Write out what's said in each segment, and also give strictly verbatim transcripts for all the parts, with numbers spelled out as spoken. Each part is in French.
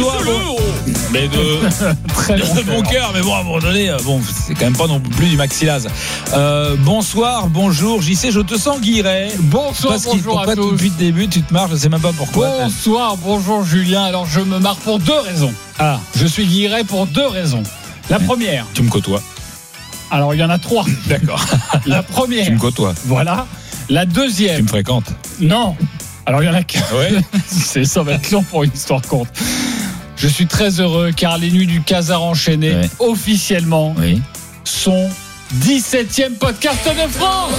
bonsoir. Bon. Mais de, Très bon, de bon cœur, mais bon, à un moment donné, bon, c'est quand même pas non plus du maxilaz. Euh, bonsoir, bonjour, J C, je te sens Guiret. Bonsoir, Parce qu'il, bonjour pourquoi à tous. depuis le début, tu te marres, je sais même pas pourquoi. Bonsoir, bonjour Julien. Alors je me marre pour deux raisons. Ah, Je suis Guiret pour deux raisons. La première, tu me côtoies. alors il y en a trois. D'accord. La première, Tu me côtoies. voilà. La Tu deuxième, me fréquentes. non. Alors il y en a qu'un. Ouais. C'est, ça va être long pour une histoire courte. Je suis très heureux car les nuits du Casar enchaîné, Ouais. officiellement, Oui. sont dix-septième podcast de France.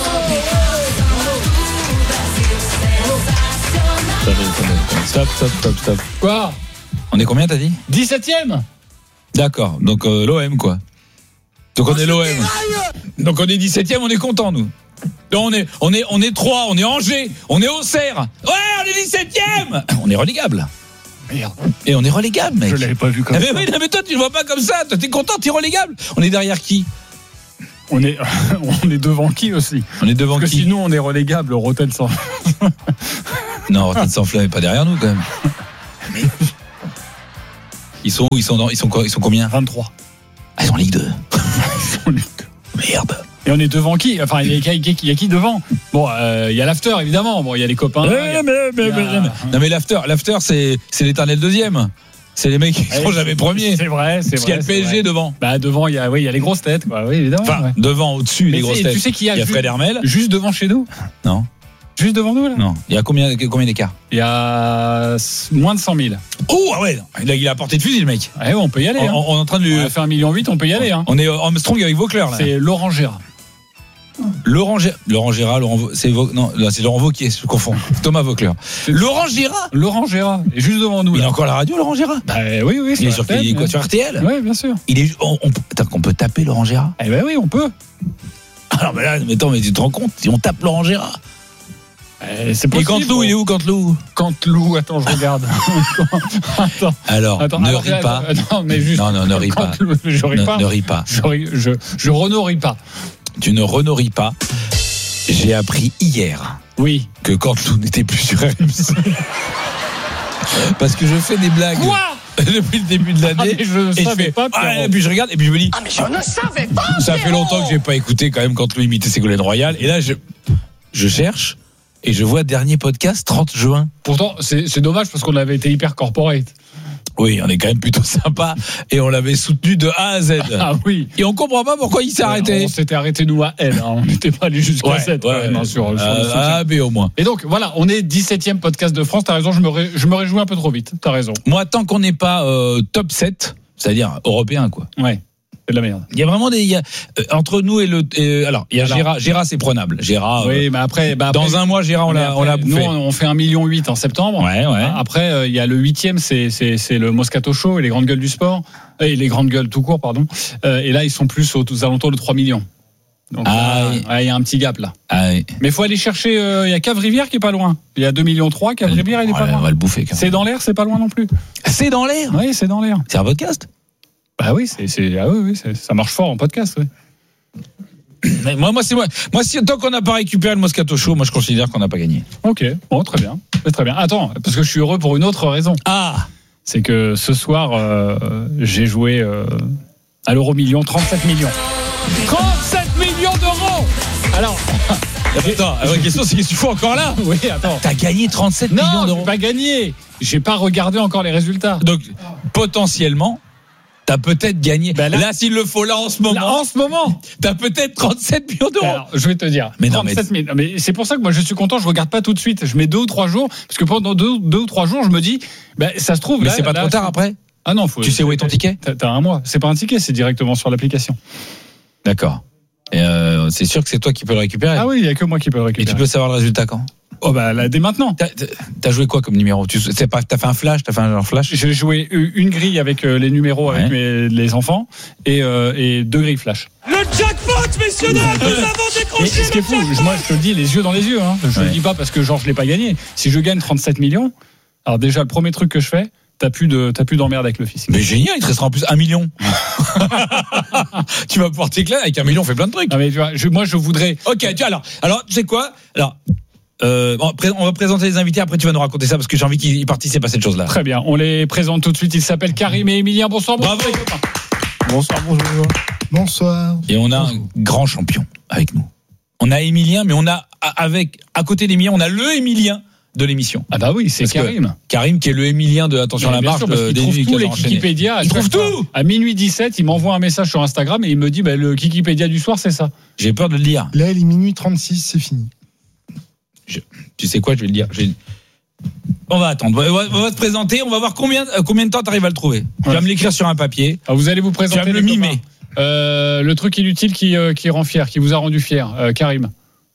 Stop, stop, stop, stop. Quoi? On est combien, t'as dit? dix-septième? D'accord. Donc euh, l'O M, quoi. Donc on est l'O M. Donc on est dix-septième, on est content, nous. Donc, on est, on est, on est trois, on est Angers, on est Auxerre. Ouais, on est dix-septième. On est relégable. Merde. Et on est relégable, mec. Je l'avais pas vu comme Ah, ça. mais, oui, non, mais toi, tu le vois pas comme ça. Toi, t'es content, t'es relégable. On est derrière qui? On est, on est devant qui aussi? On est devant Parce que qui? sinon on est relégable au Rotten sans. Non, Rotten sans flamme est pas derrière nous, quand même. Mais... Ils sont où? Ils sont dans, ils sont quoi? Ils sont combien? vingt-trois. Ah, ils sont en Ligue deux. Merde. Et on est devant qui? Enfin, il y, a- il y a il y a qui devant? Bon, euh, il y a l'after évidemment. Bon, il y a les copains. Ouais, il y a- mais, mais, il y a- mais, mais- non, mais l'after, l'after, c'est, c'est l'éternel deuxième. C'est les mecs qui Ouais, sont jamais premiers. C'est vrai, c'est Parce qu'il y a vrai. le P S c'est G vrai. devant. Bah devant, il y a, oui, il y a les grosses têtes, quoi. Oui, évidemment. Enfin, ouais. devant, au-dessus, Mais les grosses c'est- têtes. tu sais qu'il y a, Il y a juste, Fred Hermel. juste devant chez nous. Non, Juste devant nous là. non. Il y a combien, combien d'écart? Il y a moins de cent mille. Oh, ah ouais. Il a, il a porté de fusil, le mec. Ouais, on peut y aller. On, Hein. on- on est en train de lui. On a fait un million huit, on peut y aller. Hein. On est Armstrong avec Vauclair, là. C'est Laurent Gérard. Laurent Gérard. Laurent Gérard, Laurent Vau- c'est Vau- non, là, c'est Laurent Vauquier, je confonds. Thomas Vauclair. Laurent Gérard. Laurent Gérard est juste devant nous. Il Là. a encore la radio, Laurent Gérard. Bah oui, oui. Il est sur, il est quoi, sur R T L. Oui, bien sûr. Il est. On, on, attends, qu'on peut taper Laurent Gérard. Eh ben oui, on peut. Alors, mais là, mais attends, mais tu te rends compte si on tape Laurent Gérard. Eh, c'est Et possible. Canteloup, il est où, Canteloup? Canteloup, attends, je regarde. attends, Alors, attends, ne alors, ris pas. Non, mais juste. Non, non, ne ris pas. Canteloup, je ris Ne, pas. ne ris pas. Je, ris- je, je renourris pas. Tu ne renourris pas. J'ai appris hier Oui. que Canteloup n'était plus sur R M C. Parce que je fais des blagues Quoi? depuis le début de Ah, l'année. mais je ne et je savais fais, pas, ah, Pierrot. et puis je regarde et puis je me dis, Ah mais je ne savais pas. ça fait longtemps que j'ai pas écouté quand même Canteloup imiter Ségolène Royal. Et là, je, je cherche et je vois dernier podcast trente juin. Pourtant, c'est c'est dommage parce qu'on avait été hyper corporate. Oui, on est quand même plutôt sympa et on l'avait soutenu de A à Z. Ah oui. Et on comprend pas pourquoi il s'est arrêté. On s'était arrêté nous à L. Hein. On n'était pas allé jusqu'à Ouais, sept. ouais, quand même, hein, sur, sur le euh, soutien. ah, mais au moins. Et donc, voilà, on est dix-septième podcast de France. T'as raison, je me, ré- je me réjouis un peu trop vite. T'as raison. Moi, tant qu'on n'est pas euh, top sept, c'est-à-dire européen, quoi. Ouais. C'est de la merde. Il y a vraiment des. il y a, euh, entre nous et le. et, alors, il y a Alors. Gérard. Gérard, c'est prenable. Gérard. Oui, euh, mais après. Bah, après dans un mois, Gérard, on mais l'a, on après, l'a nous, bouffé. on fait un million huit en septembre. Ouais, ouais. Après, euh, il y a le huitième, c'est, c'est, c'est le Moscato Show et les grandes gueules du sport. Et les grandes gueules tout court, pardon. Euh, et là, ils sont plus aux, aux alentours de trois millions. Donc, Ah, là, oui. ouais, il y a un petit gap là. Ah, oui. Mais il faut aller chercher. euh, Il y a Cave-Rivière qui est pas loin. Il y a deux millions trois. Cave-Rivière, il est Ouais, pas on loin. va le bouffer, quand même. C'est dans l'air, c'est pas loin non plus. C'est dans l'air. Oui, c'est dans l'air. C'est un podcast. Bah oui, c'est, c'est, ah oui, oui, c'est- ça marche fort en podcast. Oui. Mais moi, moi, c'est moi. Moi, si, tant qu'on n'a pas récupéré le Moscato Show, moi, je considère qu'on n'a pas gagné. Ok, bon, très bien. C'est très bien. Attends, parce que je suis heureux pour une autre raison. Ah. C'est que ce soir, euh, j'ai joué euh, à l'euro million, trente-sept millions. trente-sept millions d'euros. Alors, Attends, la vraie question, c'est qu'est-ce que tu fais encore là? oui, attends. T'as gagné trente-sept Non, millions je d'euros. n'ai pas gagné. J'ai pas regardé encore les résultats. Donc, potentiellement, t'as peut-être gagné. Ben là- là, s'il le faut, là, en ce moment, Là, en ce moment. t'as peut-être trente-sept millions d'euros. Alors, je vais te dire. Mais non, mais- trente-sept mille. Non, mais c'est pour ça que moi, je suis content. Je regarde pas tout de suite. Je mets deux ou trois jours, parce que pendant deux, deux ou trois jours, je me dis, ben, ça se trouve. Mais là, c'est pas là, trop tard je- après. Ah non, faut. Tu sais où est ton ticket? T'as, t'as un mois. C'est pas un ticket, c'est directement sur l'application. D'accord. Et euh, c'est sûr que c'est toi qui peux le récupérer. Ah oui, il y a que moi qui peux le Et récupérer. tu peux savoir le résultat quand? Oh bah là, dès maintenant. T'as, t'as joué quoi comme numéro? Tu c'est pas, t'as fait un flash, t'as fait un genre flash? J'ai joué une grille avec euh, les numéros avec Ouais. mes, les enfants et, euh, et deux grilles flash. Le jackpot, messieurs dames, nous avons Et décroché ce qui est le fou, jackpot. moi je te le dis les yeux dans les yeux. Hein. Je ne Ouais. le dis pas parce que genre je l'ai pas gagné. Si je gagne trente-sept millions, alors déjà le premier truc que je fais, t'as plus de t'as plus d'emmerde avec le fisc. Mais génial, il te restera en plus un million. Tu vas pouvoir t'éclater avec un million, on fait plein de trucs. Non mais tu vois, je, moi je voudrais. Ok, tu vois, alors, alors, tu sais quoi? Alors, Euh, bon, on va présenter les invités. Après, tu vas nous raconter ça parce que j'ai envie qu'ils participent à cette chose-là. Très bien. On les présente tout de suite. Ils s'appellent Karim et Emilien. Bonsoir. Bonsoir. Bravo. Bonsoir, bonjour. Bonsoir. Et on a un grand champion avec nous. On a Emilien, mais on a avec à côté d'Emilien, on a le Emilien de l'émission. Ah bah oui, c'est Parce Karim. Karim qui est le Emilien de Attention à la marche. Sûr, il trouve tous les Kikipédia. Il trouve tout. À minuit dix-sept, il m'envoie un message sur Instagram et il me dit bah, le Kikipédia du soir, c'est ça. J'ai peur de le dire. Là, il est minuit trente-six, c'est fini. Je, tu sais quoi, je vais le dire. Je vais... On va attendre. On va, on va se présenter. On va voir combien, combien de temps tu arrives à le trouver. Tu vas me l'écrire sur un papier. Alors vous allez vous présenter. Tu vas me le mimer. Euh, le truc inutile qui, euh, qui rend fier, qui vous a rendu fier, euh, Karim.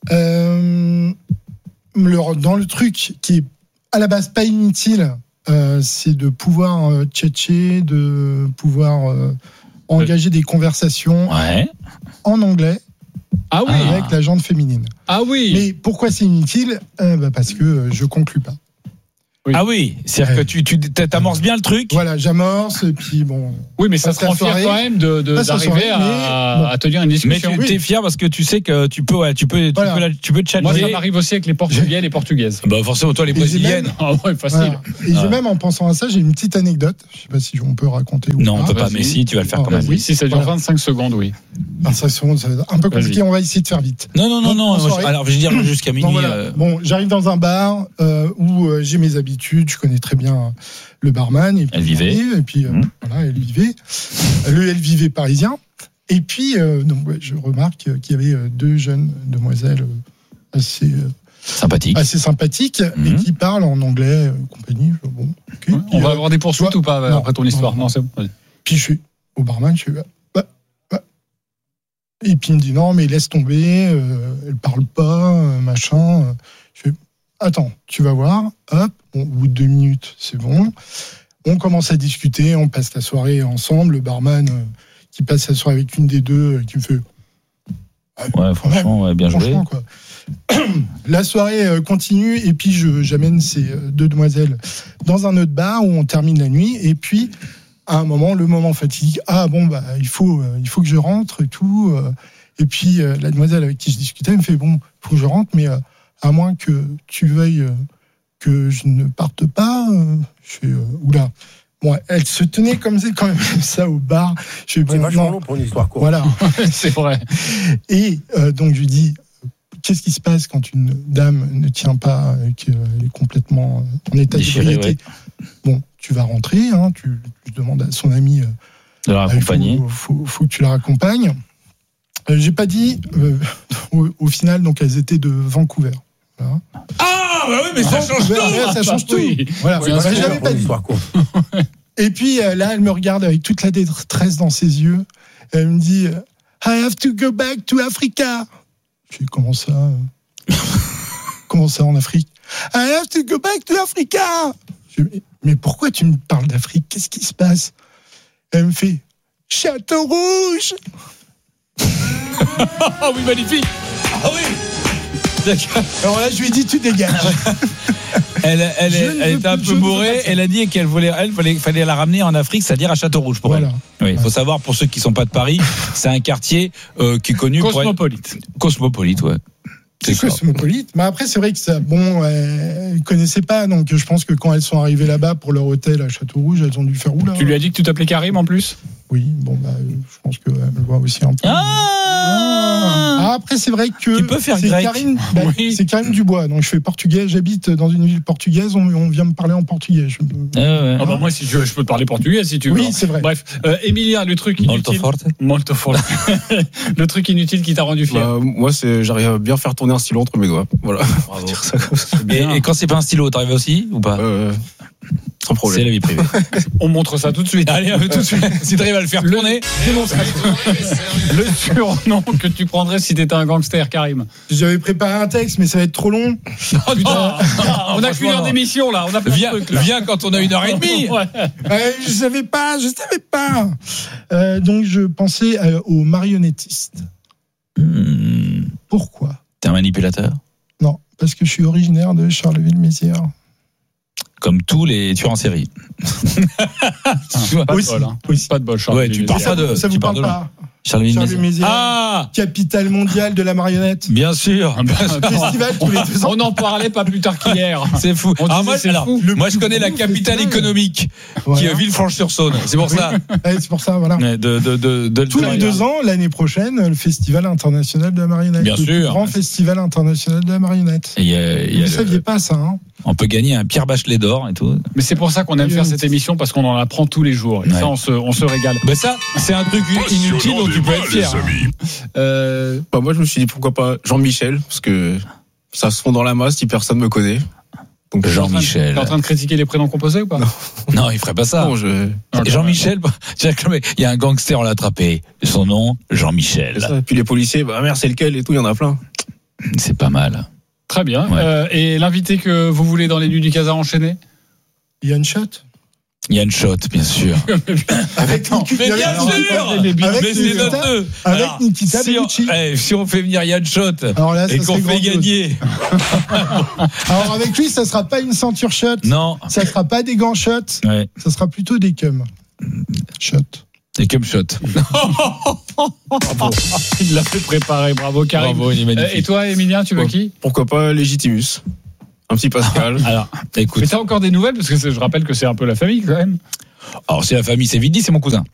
Euh, le, dans le truc qui est à la base pas inutile, euh, c'est de pouvoir euh, tchatcher, de pouvoir euh, engager des conversations ouais. en anglais. Ah oui. Avec la jante féminine. Ah oui. Mais pourquoi c'est inutile ? euh, bah Parce que euh, je conclus pas. Oui. Ah oui, c'est-à-dire ouais. que tu, tu t'amorces bien le truc. Voilà, j'amorce et puis bon. Oui, mais ça te rend fier quand même de, de, d'arriver soirée, à, mais, bon. à tenir une discussion. Mais tu oui. t'es fier parce que tu sais que tu peux, ouais, tu peux, voilà. tu peux, tu peux te challenger. Moi, ça m'arrive aussi avec les Portugais et les Portugaises. Bah forcément, toi les Brésiliennes. Ah ouais, facile. Voilà. Et ah. j'ai même en pensant à ça, j'ai une petite anecdote. Je sais pas si on peut raconter ou non, pas. Non, on peut pas. Mais si, tu vas le faire quand même. Oui, si ça dure vingt-cinq secondes, oui. vingt-cinq secondes, ça va être un peu compliqué. On va essayer de faire vite. Non, non, non, non. Alors, je vais dire jusqu'à minuit. Bon, j'arrive dans un bar où j'ai mes habitudes. Je connais très bien le barman. Et puis, elle vivait. Et puis, euh, mmh. voilà, elle vivait. Le elle vivait parisien. Et puis, euh, donc, ouais, je remarque qu'il y avait euh, deux jeunes demoiselles euh, assez, euh, sympathiques. assez sympathiques mmh. et qui parlent en anglais, euh, compagnie. Bon, okay. ouais, on va avoir des poursuites ou pas non, après ton histoire non, non, c'est bon. Puis je suis au barman, je suis bah, bah. Et puis il me dit non, mais laisse tomber, euh, elle parle pas, euh, machin. Je fais attends, tu vas voir, hop, bon, au bout de deux minutes, c'est bon. On commence à discuter, on passe la soirée ensemble. Le barman euh, qui passe la soirée avec une des deux, euh, qui me fait. Ouais, franchement, ouais, bien franchement, joué. Quoi. La soirée euh, continue, et puis je, j'amène ces euh, deux demoiselles dans un autre bar où on termine la nuit, et puis à un moment, le moment fatigue. Ah bon, bah, il faut, euh, il faut que je rentre et tout. Euh, et puis euh, la demoiselle avec qui je discutais me fait bon, il faut que je rentre, mais. Euh, à moins que tu veuilles euh, que je ne parte pas. Euh, je fais, euh, oula. Bon, elle se tenait comme c'est quand même ça au bar. Je fais, c'est vachement long pour une histoire courte. Voilà. C'est vrai. Et euh, donc, je lui dis, qu'est-ce qui se passe quand une dame ne tient pas, et qu'elle est complètement en état d'ébriété ? Ouais. Bon, tu vas rentrer, hein, tu, tu demandes à son ami... Euh, de la raccompagner. Il faut, faut, faut que tu la raccompagnes. Euh, j'ai pas dit, euh, au, au final, donc elles étaient de Vancouver. Voilà. Ah, bah oui, mais ça change tout. Ouais, ça change tout. Oui. Voilà, oui, voilà, j'avais pas dit. Et puis euh, là, elle me regarde avec toute la détresse dans ses yeux. Elle me dit, I have to go back to Africa. Je dis, comment ça Comment ça en Afrique ? I have to go back to Africa. Je dis, mais pourquoi tu me parles d'Afrique ? Qu'est-ce qui se passe ? Elle me fait, Château Rouge. Ah oui, magnifique. Ah oui. D'accord. Alors là, je lui ai dit, tu dégages. Elle, elle, elle, elle était un peu bourrée. Elle a dit qu'elle voulait, elle fallait, fallait la ramener en Afrique, c'est-à-dire à Château-Rouge pour voilà. elle. Oui, il faut savoir pour ceux qui sont pas de Paris, c'est un quartier euh, qui est connu cosmopolite. Pour être... Cosmopolite, ouais. C'est, c'est cosmopolite. Mais après, c'est vrai que ça, bon, elles ne connaissaient pas, donc je pense que quand elles sont arrivées là-bas pour leur hôtel à Château-Rouge, elles ont dû faire oula. Tu lui as dit que tu t'appelais Karim en plus ? Oui, bon, bah, je pense qu'elle me voit aussi un peu. Ah ah après, c'est vrai que. Tu peux faire c'est grec. Karim, bah, oui. C'est Karim Dubois, donc je fais portugais. J'habite dans une ville portugaise, on, on vient me parler en portugais. Je... Ah ouais. Ah bah moi, si je, je peux te parler portugais si tu veux. Oui, c'est vrai. Bref, euh, Emilien, le truc inutile. Molto forte. Molto forte. Le truc inutile qui t'a rendu fier. Bah, moi, c'est, j'arrive à bien faire tourner un stylo entre mes doigts. Voilà. Bravo. Dire ça comme ça. Et, et quand c'est pas un stylo, t'arrives aussi ou pas euh, Sans problème. C'est la vie privée. On montre ça tout de suite. Allez, tout de suite. Si t'arrives à le faire tourner, le surnom que tu prendrais si t'étais un gangster, Karim. J'avais préparé un texte, mais ça va être trop long. Non, non, non, on a qu'une heure d'émission là. On a viens, trucs, là. viens quand on a une heure et demie. Ouais. Euh, je savais pas, je savais pas. Euh, donc je pensais euh, aux marionnettistes. Mmh. Pourquoi ? T'es un manipulateur ? Non, parce que je suis originaire de Charleville-Mézières. Comme tous les tueurs en série. Ah, pas, de aussi, bol, hein. aussi. Pas de bol, Charles. Ouais, tu parles pas de. Ça vous parle pas ? Charleville Charles Mézières, Ah, capitale mondiale de la marionnette. bien sûr. Festival tous les deux ans. On en parlait pas plus tard qu'hier. C'est fou. On Alors disait, moi, c'est alors, fou. moi, Le je connais plus la gros capitale festival. économique, Voilà. qui est Villefranche-sur-Saône. C'est pour ça. Ouais, c'est pour ça, voilà. Ouais, De, de, de, de, Tous de- les deux ans, l'année prochaine, le Festival international de la marionnette. Bien le sûr. plus grand festival international de la marionnette. Et il y a- il y Vous a ne le- saviez pas ça, hein? on peut gagner un Pierre Bachelet d'or et tout. Mais c'est pour ça qu'on aime faire cette émission, parce qu'on en apprend tous les jours. Et Ouais. ça, on se, on se régale. Ben ça, c'est un truc inutile dont tu peux être fier. Euh, Bah, moi, je me suis dit pourquoi pas Jean-Michel, parce que ça se fond dans la masse si personne me connaît. Donc, Jean-Michel. T'es en train de critiquer les prénoms composés ou pas? Non, il ferait pas ça. non, je. Jean-Michel, c'est-à-dire que il y a un gangster, on l'a attrapé. Son nom, Jean-Michel. C'est ça. Puis les policiers, bah, merde, c'est lequel et tout, il y en a plein. C'est pas mal. Très bien. Ouais. Euh, et l'invité que vous voulez dans les nuits du Casa enchaîné? Yann Schott. Yann Schott, bien sûr. Avec Attends, Nikita- mais bien alors, sûr avec Mais c'est Nikita- notre deux. avec Alors, Nikita si on, Bellucci. eh, si on fait venir Yann Schott Alors là, et ça qu'on serait fait grandiose. gagner. Alors avec lui, ça sera pas une ceinture shot. Non. Ça sera pas des gants shots. Ouais. Ça sera plutôt des cums. Shot. Et comme Schott. Il l'a fait préparer. Bravo, Karim. Bravo, il est Euh, magnifique. et toi, Emilien, tu veux Ouais. qui? Pourquoi pas Légitimus? Un petit Pascal. Alors, écoute. Mais t'as encore des nouvelles? Parce que c'est- je rappelle que c'est un peu la famille quand même. Alors, c'est la famille, c'est vite dit, c'est mon cousin.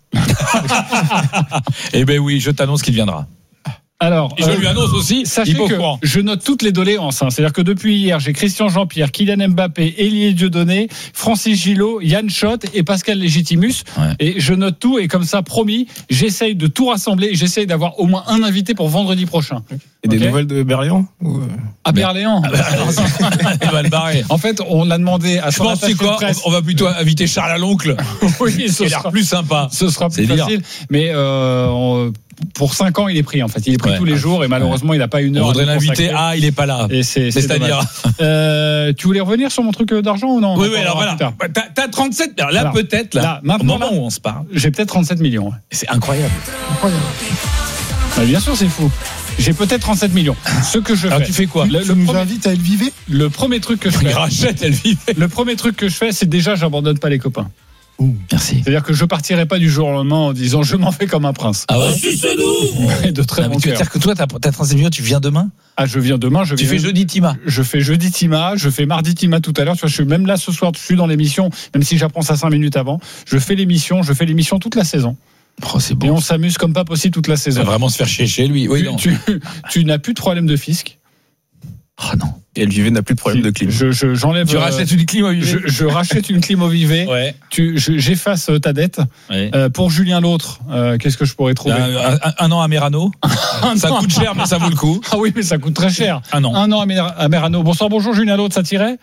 Eh ben oui, je t'annonce qu'il viendra. Alors, Et je euh, lui annonce aussi, sachez il faut que croire. je note toutes les doléances. Hein. C'est-à-dire que depuis hier, j'ai Christian Jean-Pierre, Kylian Mbappé, Elie Dieudonné, Francis Gillot, Yann Schott et Pascal Légitimus. Ouais. Et je note tout. Et comme ça, promis, j'essaye de tout rassembler. Et j'essaye d'avoir au moins un invité pour vendredi prochain. Et des Ok. nouvelles de Berlian? Ou, euh, À Berléand. Il va le barrer. En fait, on a demandé à Je son pense que attaché quoi, de presse. on va plutôt inviter Charles à l'oncle. Oui, ce Il a l'air sera, plus sympa. ce sera plus C'est dire. facile. Mais euh, on- pour cinq ans, il est pris. En fait, il est pris Ouais. tous les jours et malheureusement, il n'a pas une heure. On voudrait à nous l'inviter. consacrer. Ah, il est pas là. Et c'est, Mais c'est c'est-à-dire. dommage. Euh, tu voulais revenir sur mon truc d'argent ou non? Oui, On oui, en alors parlera voilà. plus tard. T'as, t'as trente-sept. Alors là, Alors, peut-être, là, là, au maintenant, moment là. où on se parle. J'ai peut-être trente-sept millions. ouais. C'est incroyable. Incroyable. Bah, bien sûr, c'est fou. J'ai peut-être trente-sept millions. Ce que je Alors fais. tu fais quoi? le, Tu le nous premier, invites à Elvivé? le premier truc que je Il fais. rachète, elle vit. Le premier truc que je fais, c'est déjà, j'abandonne pas les copains. Merci. C'est-à-dire que je partirai pas du jour au lendemain en disant je m'en fais comme un prince. Ah ouais? Et de très Ah, mais bon tu veux cœur. dire que toi, t'as, t'as trente-sept millions, tu viens demain? Ah, je viens demain, je Tu viens. fais jeudi Tima. Je fais jeudi Tima, je fais mardi Tima tout à l'heure. Tu vois, je suis même là ce soir, je suis dans l'émission, même si j'apprends ça cinq minutes avant. Je fais l'émission, je fais l'émission toute la saison. Oh, c'est Et bon. on s'amuse comme pas possible toute la Ça saison. va vraiment se faire chier chez lui. Oui, tu, non. tu, tu n'as plus de problème de fisc. Ah non. Et Elvivé n'a plus de problème de clim. Je, je- j'enlève. Tu euh, rachètes une clim au je, je rachète une clim au Vivet. Ouais. Tu, je- j'efface euh, ta dette. Ouais. Euh, pour Julien l'autre, euh, qu'est-ce que je pourrais trouver? Un, un- un an à Merano. Ça an. coûte cher, mais ça vaut le coup. Ah oui, mais ça coûte très cher. Un an. Un an à, Mer- à Merano. Bonsoir, bonjour Julien l'autre, ça tirait?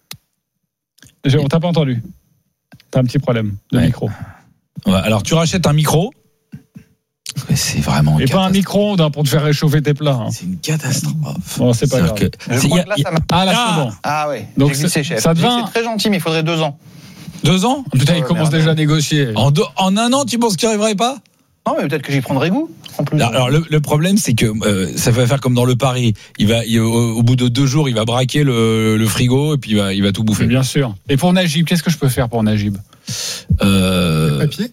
Je- On t'a pas entendu. T'as un petit problème de Ouais. micro. Ouais, alors tu rachètes un micro. Mais c'est vraiment. Et une pas un catastrophe. micro-ondes hein, pour te faire réchauffer tes plats. hein. C'est une catastrophe. Bon, c'est pas C'est-à-dire grave. que- Je c'est- crois y a- que là, y a- ça marche. Ah là, Ah. c'est bon. Ah ouais, Donc j'ai glissé, c'est- chef. ça Je dis que devint- C'est très gentil, mais il faudrait deux ans. Deux ans Putain, il Ouais, commence merde. déjà à négocier. en, deux- en un an, tu penses qu'il n'y arriverait pas? Non, mais peut-être que j'y prendrai goût. En plus. Alors, alors, le, le problème, c'est que euh, ça va faire comme dans le pari. Il va, il- au, au bout de deux jours, il va braquer le, le frigo et puis il va, il va tout bouffer. Bien sûr. Et pour Najib, qu'est-ce que je peux faire pour Najib? Euh, Papier?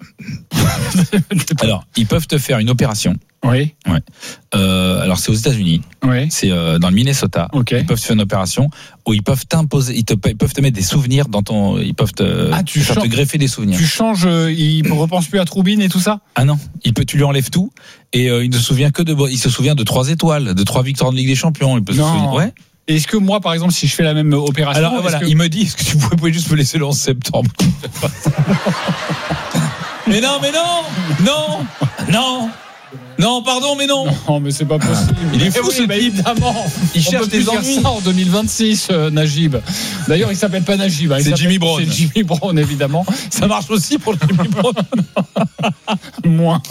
alors, ils peuvent te faire une opération. Oui, Euh, alors, c'est aux États-Unis. oui. C'est euh, dans le Minnesota. Ok. Ils peuvent te faire une opération où ils peuvent t'imposer, ils, te, ils peuvent te mettre des souvenirs dans ton, ils peuvent te, Ah, tu faire te changes- greffer des souvenirs. Tu changes, euh, il ne repense plus à Troubine et tout ça? Ah non, il peut, tu lui enlèves tout et euh, il ne se souvient que de, il se souvient de trois étoiles, de trois victoires de Ligue des Champions. Il peut se Non. souvenir. Ouais. Et est-ce que moi, par exemple, si je fais la même opération, Alors est-ce voilà, que- il me dit, est-ce que tu pouvais, pouvez juste me laisser le onze septembre? Mais non, mais non, non, non, non, pardon, mais non. Non, mais c'est pas possible. Il est fou, Eh oui, ce bah, type. évidemment. Il On cherche peut plus des dire ennuis. ça en deux mille vingt-six, euh, Najib. D'ailleurs, il s'appelle pas Najib. hein, il C'est s'appelle- Jimmy Brown. C'est Jimmy Brown, évidemment. Ça marche aussi pour le Jimmy Brown. Moins.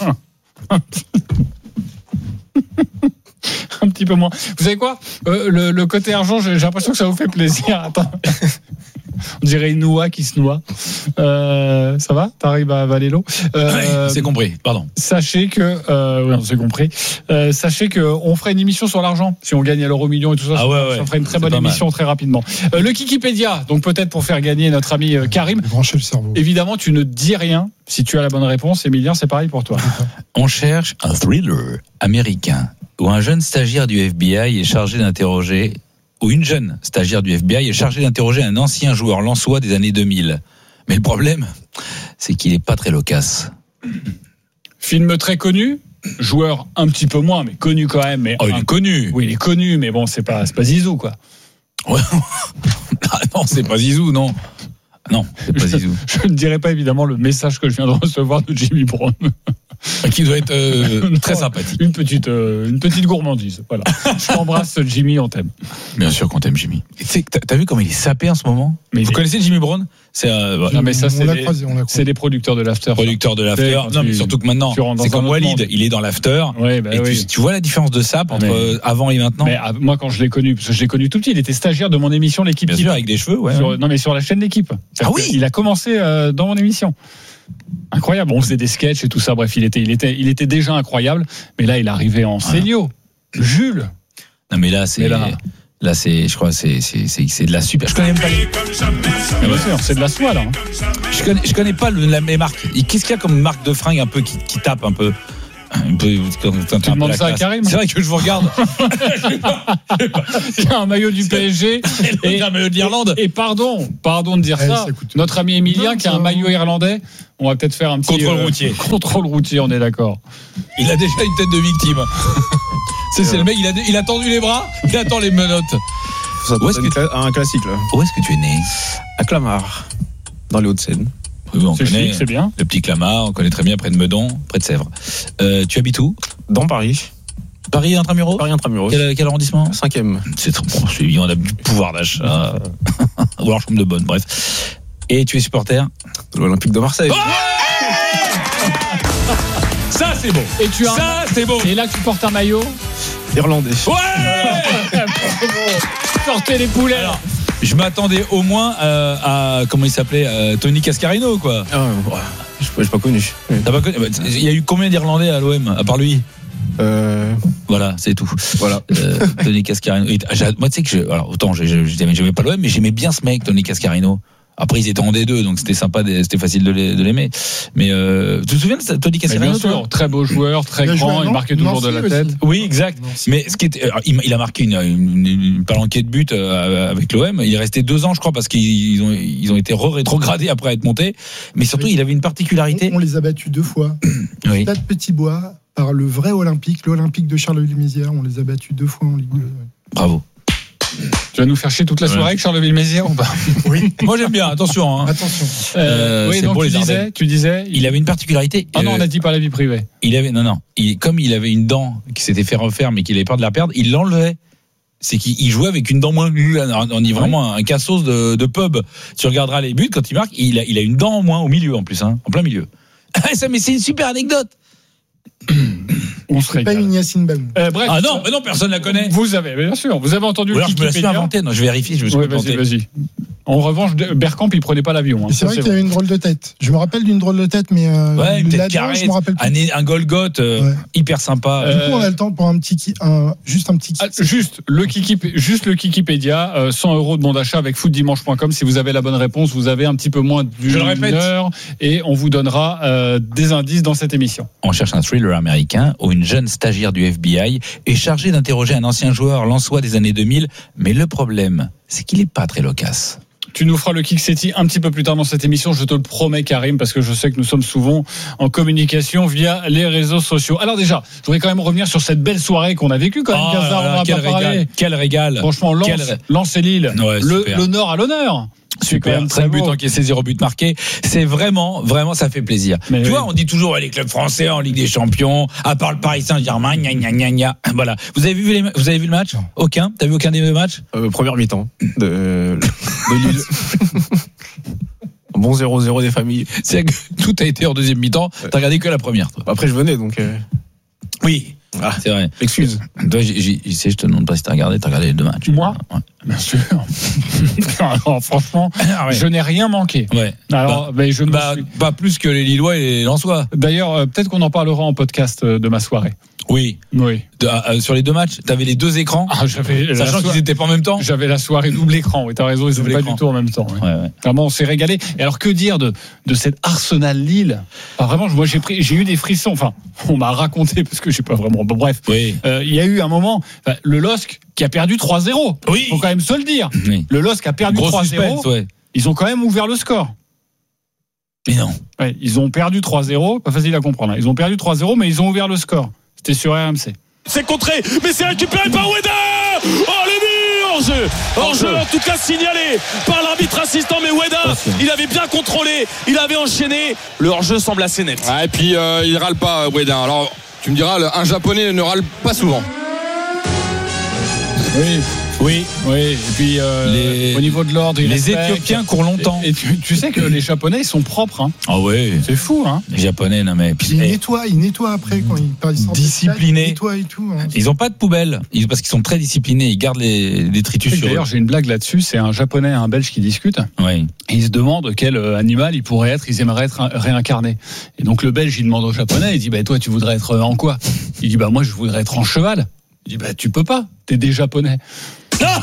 Un petit peu moins. Vous savez quoi Euh, le, le côté argent, j'ai j'ai l'impression que ça vous fait plaisir. Attends. On dirait une noix qui se noie. Euh, ça va? T'arrives à avaler l'eau? Euh, C'est compris, pardon. Sachez que, euh, oui, on s'est compris. Euh, sachez que on ferait une émission sur l'argent si on gagne à l'euro million et tout ça. Ah ouais, ouais. Ça ferait une très C'est bonne pas émission mal. très rapidement. Euh, le Kikipédia, donc peut-être pour faire gagner notre ami euh, Karim. Brancher le cerveau. Évidemment, tu ne dis rien si tu as la bonne réponse. Emilien, c'est pareil pour toi. On cherche un thriller américain où un jeune stagiaire du F B I est chargé d'interroger, ou une jeune stagiaire du F B I est chargée d'interroger un ancien joueur lensois des années deux mille. Mais le problème, c'est qu'il est pas très loquace. Film très connu, joueur un petit peu moins, mais connu quand même. Mais Oh, il un- est connu. Oui, il est connu, mais bon, c'est pas, c'est pas Zizou, quoi. Ouais. Ah non, c'est pas Zizou, non. Non, c'est pas Zizou. Je ne dirai pas évidemment le message que je viens de recevoir de Jimmy Brown. Qui doit être euh, très sympathique. Une petite, euh, une petite gourmandise. Voilà. Je t'embrasse, Jimmy, on t'aime. Bien sûr qu'on t'aime, Jimmy. Et tu sais que t'as, t'as vu comment il est sapé en ce moment? Mais Vous il est- connaissez Jimmy Brown? C'est euh, voilà, Non, mais ça, on c'est l'a les- croisé, on l'a croisé. C'est les producteurs de l'after. producteur de l'after. quand Non, mais tu- surtout que maintenant, tu rentres dans c'est un comme autre Walid. monde. Il est dans l'after. Oui, bah Et oui. tu, tu vois la différence de sap entre Mais- euh, avant et maintenant? Mais ah, moi, quand je l'ai connu, parce que je l'ai connu tout petit, il était stagiaire de mon émission L'équipe Bien Type. sûr, avec des cheveux, ouais. Sur- non, mais sur la chaîne L'équipe. Ah oui. Il a commencé euh, dans mon émission. Incroyable. On faisait des sketchs et tout ça. Bref, il était, il était, il était déjà incroyable. Mais là, il est arrivé en Célio. Jules. Non, mais là, c'est. Mais là- Là, c'est, je crois, c'est, c'est, c'est, c'est de la super. Je connais même pas les, Bien sûr, c'est de la soie, là. hein. je connais, je connais pas le, la, les marques. Et qu'est-ce qu'il y a comme marque de fringues un peu qui, qui tape un peu? Un peu, tu demandes ça à Karim? C'est vrai que je vous regarde. Il y a un maillot du P S G. Et un maillot de l'Irlande. Et pardon, pardon de dire Eh, ça. ça coûte- Notre ami Emilien Non, qui a un ça- maillot irlandais. On va peut-être faire un petit Contrôle routier. Contrôle routier, on est d'accord. Il a déjà une tête de victime. C'est, c'est le mec, il a, il a tendu les bras, il attend les menottes. Ça Où est-ce donne que- un classique là. Où est-ce que tu es né? À Clamart, dans les Hauts-de-Seine. Oui, on C'est connaît chic, c'est bien. le petit Clamart, on connaît très bien près de Meudon, près de Sèvres. Euh, tu habites où? Dans Paris. Paris intramuros? Paris intramuros. Quel, quel arrondissement? Cinquième. C'est trop bon, c'est évident, on a du pouvoir d'achat. Ou alors chambre de bonne, bref. Et tu es supporter? De l'Olympique de Marseille. Ça, c'est beau. Et tu as Ça, c'est beau. Et là, tu portes un maillot. Irlandais. Ouais. Sortez les poulets. Alors, je m'attendais au moins euh, à, comment il s'appelait, euh, Tony Cascarino, quoi. Ah, ouais, je n'ai pas connu. T'as pas connu? Bah, il y a eu combien d'Irlandais à l'O M à part lui? Euh, Voilà, c'est tout. voilà. Euh, Tony Cascarino. Et j'ai- Moi, tu sais que je, alors autant j'ai- j'ai- j'aimais j'aimais pas l'O M, mais j'aimais bien ce mec, Tony Cascarino. Après, ils étaient en D deux, donc c'était sympa, de- c'était facile de les- de l'aimer. Mais euh, tu te souviens de ça, Tony Mais Cascarino? bien toi sûr, très beau joueur, très Il a joué grand, à il Nantes, marquait toujours de la Nancy tête. aussi. Oui, exact. Mais ce qui était, alors, il il a marqué une, une, une palanquée de buts euh, avec l'O M. Il est resté deux ans, je crois, parce qu'ils ont, ils ont été re-rétrogradés après être montés. Mais surtout, Oui. il avait une particularité. On, on les a battus deux fois. Oui. Stade Petit-Bois, par le vrai Olympique, l'Olympique de Charleville-Mézières. On les a battus deux fois en Ligue deux. Bravo. Tu vas nous faire chier toute la soirée Ouais. avec Charleville-Mézières ou pas? Oui, Moi, j'aime bien. Attention. Hein. attention. Euh, oui, c'est donc beau, tu les disais, Ardennes. tu disais. Il avait une particularité. Ah non, euh, on a dit pas la vie privée. il avait, non, non. Il, comme il avait une dent qui s'était fait refaire, mais qu'il avait peur de la perdre, il l'enlevait. C'est qu'il il jouait avec une dent moins. On dit vraiment un cassos de, de pub. Tu regarderas les buts quand il marque, il a, il a une dent en moins au milieu en plus, hein, en plein milieu. Ça, mais c'est une super anecdote. On se Pas régale. une Yacine Bamou. Euh, bref. Ah non, mais non, personne la connaît. Vous avez, bien sûr, vous avez entendu Ou alors le je me la suis Wikipédia. inventée. Non, je vérifie, je me suis Ouais, pas vas-y, planté. vas-y. En revanche, de- Bergkamp, il prenait pas l'avion. hein. Et c'est Ça, vrai qu'il avait une drôle de tête. Je me rappelle d'une drôle de tête, mais euh, Ouais, une là-dedans, tête carrée, je me rappelle plus. un, un Golgoth euh, Ouais. hyper sympa. Euh, Du coup, on a le temps pour un petit, ki- un, juste un petit. Ah, juste le Kiki, juste le Kikipédia, euh, cent euros de bon d'achat avec footdimanche point com. Si vous avez la bonne réponse, vous avez un petit peu moins d'une Je le répète. heure et on vous donnera euh, des indices dans cette émission. On cherche un thriller américain où une jeune stagiaire du F B I est chargée d'interroger un ancien joueur lensois des années deux mille. Mais le problème, c'est qu'il n'est pas très loquace. Tu nous feras le Kick-City un petit peu plus tard dans cette émission, je te le promets Karim, parce que je sais que nous sommes souvent en communication via les réseaux sociaux. Alors déjà, je voudrais quand même revenir sur cette belle soirée qu'on a vécue quand même, Oh Gazard, là on là, en a quel pas parlé. régal, quel régal. Franchement, Lens, Quel- Lens et Lille, Ouais, le, super. l'honneur à l'honneur. C'est quand Super, même très cinq buts beau. encaissés, zéro but marqué. C'est vraiment, vraiment, ça fait plaisir. Mais tu oui. vois, on dit toujours ouais, les clubs français en Ligue des Champions, à part le Paris Saint-Germain, gna gna gna gna. Voilà. Vous avez vu les, vous avez vu le match? Aucun? T'as vu aucun des deux matchs? Euh, première mi-temps de, de Lille. Bon zéro zéro des familles. C'est que tout a été en deuxième mi-temps. T'as regardé que la première, toi. Après, je venais donc. euh, Oui. Ah, c'est vrai. excuse. Toi, j'ai, j'ai, je sais, je te demande pas si t'as regardé, t'as regardé les deux matchs. Moi Ouais. Bien sûr. Alors, franchement, Ah ouais. je n'ai rien manqué. Ouais. Alors, bah, ben, je me bah, suis... pas plus que les Lillois et les Lensois. D'ailleurs, euh, peut-être qu'on en parlera en podcast euh, de ma soirée. Oui. Oui. De, euh, sur les deux matchs, t'avais les deux écrans. Ah, j'avais la Sachant soirée- qu'ils étaient pas en même temps. J'avais la soirée double écran. Oui, t'as raison, ils Double étaient pas écran. du tout en même temps. Oui. Ouais, ouais. Vraiment, on s'est régalé. Et alors, que dire de, de cette Arsenal Lille? Enfin, vraiment, moi, j'ai pris, j'ai eu des frissons. Enfin, on m'a raconté parce que j'ai pas vraiment. Bon, bref. Oui. Euh, Il y a eu un moment, enfin, le L O S C qui a perdu trois zéro. Oui. Faut quand même se le dire. Oui. Le L O S C a perdu Gros trois zéro. suspense, ouais. Ils ont quand même ouvert le score. Mais non. Ouais, ils ont perdu trois zéro. Pas facile à comprendre. hein. Ils ont perdu trois zéro, mais ils ont ouvert le score. C'était sur R M C. C'est contré, mais c'est récupéré par Weda. Oh, le but, hors-jeu. Hors-jeu, en tout cas signalé par l'arbitre assistant, mais Weda, il avait bien contrôlé, il avait enchaîné. Le hors-jeu semble assez net. Ah, et puis euh, il râle pas, Weda. Alors tu me diras, un Japonais ne râle pas souvent. Oui. Oui. Oui. Et puis, euh, Les- au niveau de l'ordre, ils Les respectent. Éthiopiens courent longtemps. Et, et tu, tu sais que les Japonais, ils sont propres. Hein. Ah ouais. C'est fou, hein. Les Japonais, non mais. Puis, Il eh, nettoie, il nettoie après quand il part. Il sort de Discipliné. stade, il nettoie et tout. hein. ils ont pas de poubelle. Ils, parce qu'ils sont très disciplinés. Ils gardent les détritus sur eux. D'ailleurs, j'ai une blague là-dessus. C'est un Japonais et un Belge qui discutent. Oui. Et ils se demandent quel euh, animal ils pourraient être. Ils aimeraient être ré- réincarnés. Et donc le Belge, il demande au Japonais. Il dit, bah toi, tu voudrais être en quoi? Il dit, bah moi, je voudrais être en cheval. Il dit, bah tu peux pas. T'es des Japonais. Ah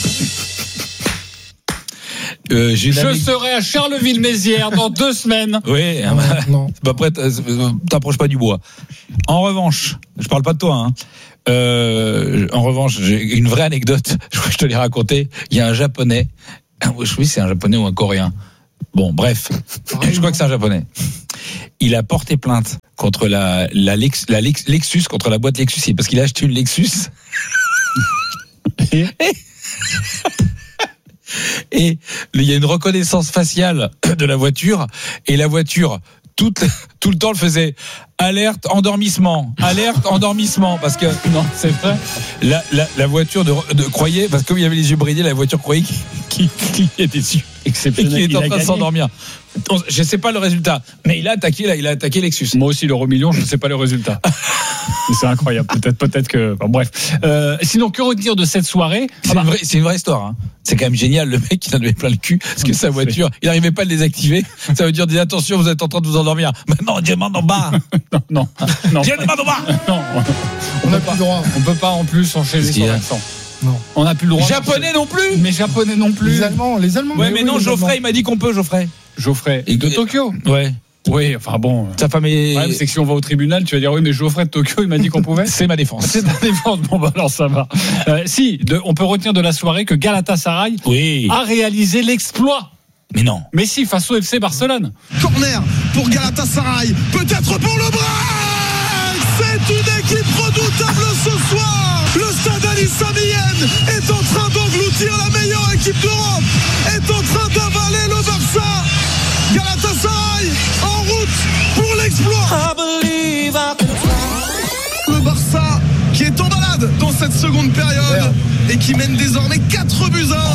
euh, j'ai une Je amie- serai à Charleville-Mézières dans deux semaines. Oui. Non, non. Bah après, t'approches pas du bois. En revanche, je parle pas de toi. Hein. Euh, en revanche, j'ai une vraie anecdote. Je crois que je te l'ai raconté. Il y a un Japonais. Je sais pas si c'est un Japonais ou un Coréen. Bon, bref, je crois que c'est un Japonais. Il a porté plainte contre la, la, Lex, la Lex, Lexus, contre la boîte Lexus, parce qu'il a acheté une Lexus. Et Et il y a une reconnaissance faciale de la voiture, et la voiture, tout, tout le temps, le faisait alerte, endormissement, alerte, endormissement, parce que non, c'est vrai. la, la, la voiture de, de croyait, parce que comme il y avait les yeux bridés, la voiture croyait qu'il qu'il était dessus et Exceptionnel. qu'il était Il en a train de gagné. s'endormir. On- Je sais pas le résultat, mais il a attaqué, là, il a attaqué Lexus. Moi aussi, l'euro million, je ne sais pas le résultat. Mais c'est incroyable. Peut-être, peut-être que. Enfin, bref. Euh, sinon, que redire de cette soirée? C'est Ah bah, une vraie, c'est une vraie histoire. Hein. C'est quand même génial, le mec, il en avait plein le cul, parce que sa voiture, il n'arrivait pas à le désactiver. Ça veut dire, dis attention, vous êtes en train de vous endormir. Maintenant, demande en bas. non, non, non. Demande en bas. Non, On peut n'a pas. plus le droit. On peut pas en plus enchaîner Qu'est-ce qu'il y sur a l'accent. Non. On n'a plus le droit. Japonais non plus. Mais japonais non plus. Les Allemands, les Allemands. Ouais, mais oui, non, les Geoffrey, il Allemands. m'a dit qu'on peut, Geoffrey. Geoffrey. Et de que- Tokyo. Ouais. Oui, enfin bon. Sa femme est. Le problème, c'est que si on va au tribunal, tu vas dire oui, mais Geoffrey de Tokyo, il m'a dit qu'on pouvait. C'est ma défense. C'est ta défense. Bon, bah alors ça va. Euh, si, de- on peut retenir de la soirée que Galatasaray Oui. a réalisé l'exploit. Mais non. Mais si, face au F C Barcelone. Corner pour Galatasaray, peut-être pour le Brésil. C'est une équipe redoutable ce soir. Le stade Ali Samiyen est en train d'engloutir la meilleure équipe d'Europe, est en train d'avaler le Barça. Galatasaray en route pour l'exploit. Le Barça qui est en balade dans cette seconde période et qui mène désormais quatre buts à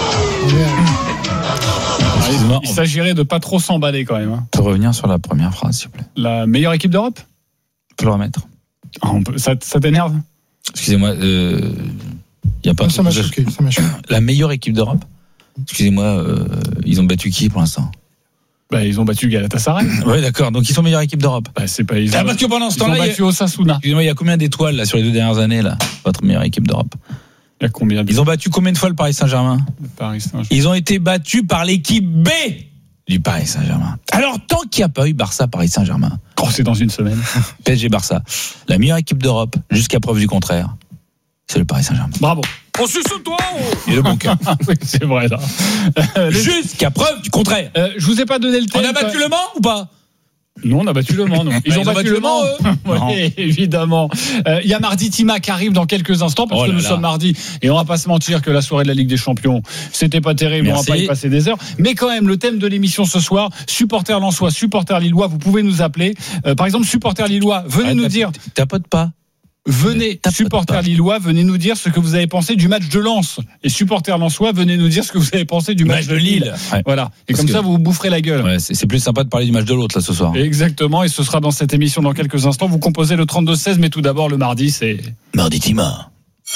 un. Excuse-moi, Il on s'agirait de pas trop s'emballer quand même. hein. peut revenir sur la première phrase, s'il vous plaît. La meilleure équipe d'Europe. On peut le remettre. Ah, on peut- ça, ça t'énerve? Excusez-moi. Euh, y a pas. Ça m'a choqué. Ça m'a choqué. La meilleure équipe d'Europe. Excusez-moi. Euh, ils ont battu qui pour l'instant? Bah, ils ont battu Galatasaray. Ouais, d'accord. Donc ils sont meilleure équipe d'Europe. Bah, c'est pas. Ils ont, Ah, parce que pendant ce ils ont temps-là, il y a- battu Osasuna. excusez-moi, il y a combien d'étoiles là sur les deux dernières années là? Votre meilleure équipe d'Europe. Il y a combien de Ils ont battu combien de fois le Paris Saint-Germain? Paris Saint-Germain? Ils ont été battus par l'équipe B du Paris Saint-Germain. Alors tant qu'il n'y a pas eu Barça-Paris Saint-Germain, Oh, c'est dans une semaine. P S G-Barça, la meilleure équipe d'Europe, jusqu'à preuve du contraire, c'est le Paris Saint-Germain. Bravo. On suce toi. Et le bon cœur. Ah oui, c'est vrai là. Euh, les- Jusqu'à preuve du contraire. euh, je vous ai pas donné le On thème. a battu le Mans ou pas? Non, on a battu le Mans. non. Ils, Bah, ont, battu, le Mans, eux. Non. Oui, évidemment. Euh, Il y a Mardi Tima qui arrive dans quelques instants parce Oh que là nous là. sommes mardi et on va pas se mentir que la soirée de la Ligue des Champions, c'était pas terrible. Merci. On va pas y passer des heures. Mais quand même, le thème de l'émission ce soir, supporter lensois, supporter lillois, vous pouvez nous appeler. Euh, par exemple, supporter lillois, venez Arrête nous de- dire. Tapote pas. Venez, Tape supporters pas. lillois, venez nous dire ce que vous avez pensé du match de Lens. Et supporters lensois, venez nous dire ce que vous avez pensé du match, Match de Lille. Ouais. Voilà. Et Parce comme que- ça, vous vous boufferez la gueule. Ouais, c'est c'est plus sympa de parler du match de l'autre là ce soir. Exactement. Et ce sera dans cette émission dans quelques instants. Vous composez le trente-deux seize, mais tout d'abord, le mardi, c'est. Mardi Tima.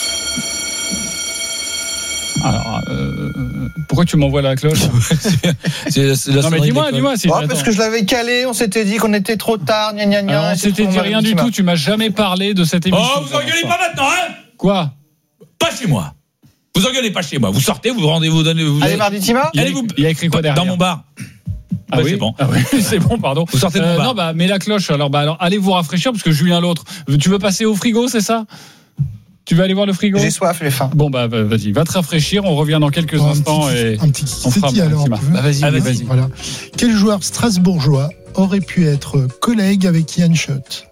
Alors, euh, pourquoi tu m'envoies la cloche? C'est c'est la Non, mais sonnerie dis-moi, de l'école. dis-moi. Si Oh, j'attends. parce que je l'avais calé, on s'était dit qu'on était trop tard, gna gna gna. Alors, on et c'est s'était trop dit mal, rien du Benzema. tout. Tu m'as jamais parlé de cette émission. Oh, vous engueulez pas maintenant, hein? Quoi? Pas chez moi. Vous engueulez pas chez moi. Vous sortez, vous rendez, vous donnez. Vous Allez, allez- mardi Tima. Il y a, Allez-vous- il y a écrit quoi derrière? Dans mon bar. Ah Ouais, oui, c'est bon. Ah oui, c'est bon, pardon. Vous sortez de mon bar. Non, bah, mets la cloche. Alors, bah, alors, allez vous rafraîchir parce que Julien l'autre. Tu veux passer au frigo, c'est ça? Tu veux aller voir le frigo? J'ai soif, les fins. Bon, bah, bah, vas-y, va te rafraîchir. On revient dans quelques Oh, un instants petit, et un petit on fera kiki un alors. petit tu marque. veux Bah, vas-y, Ah, vas-y. vas-y. Voilà. Quel joueur strasbourgeois aurait pu être collègue avec Yann Schott?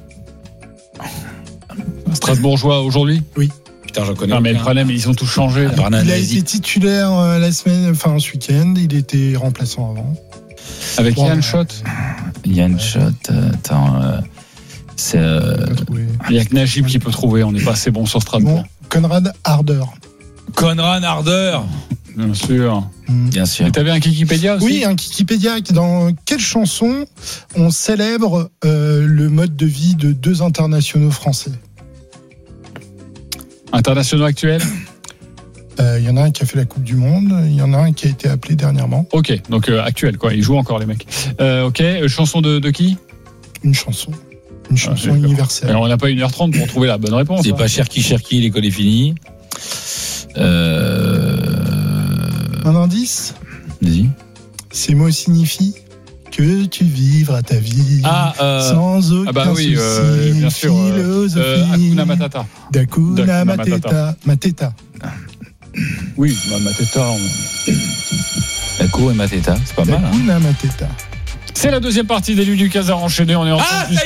Strasbourgeois aujourd'hui? Putain, j'en connais. Non, mais le aucun. problème, ils ont tous changé. là. Bernard Il a Nazi. été titulaire euh, la semaine, enfin ce week-end. Il était remplaçant avant. Avec Bon, Yann euh, Schott. Yann Schott. euh, Attends. euh, C'est. euh, Pas trouvé. Il n'y a que Najib qui peut trouver. On n'est pas assez bon sur Strasbourg. Bon, Conrad Harder. Conrad Harder. Bien sûr. Hmm. Bien sûr. Et t'avais un Wikipédia aussi? Oui, un Wikipédia. Dans quelle chanson on célèbre euh, le mode de vie de deux internationaux français? Internationaux actuels? Il y en a un qui a fait la Coupe du Monde, il y en a un qui a été appelé dernièrement. Ok, donc euh, actuel, quoi. Ils jouent encore, les mecs. Euh, ok, euh, chanson de, de qui? Une chanson. Une chanson d'accord. universelle. Alors, on n'a pas une heure trente pour trouver la bonne réponse. C'est hein. pas Cherki Cherki, l'école est finie. Euh. Un indice, Vas-y. ces mots signifient que tu vivras ta vie Ah, euh. sans aucun Ah bah oui, souci. euh, bien sûr. euh, Philosophie euh, Hakuna Matata. d'Hakuna D'Hakuna Matata. Mateta. Oui, bah, Matata. on- La cour et Mateta, c'est pas mal. Hein. Hakuna Mateta. C'est la deuxième partie des Nuits du Casar enchaîné. On est ensemble Ah, jusqu'à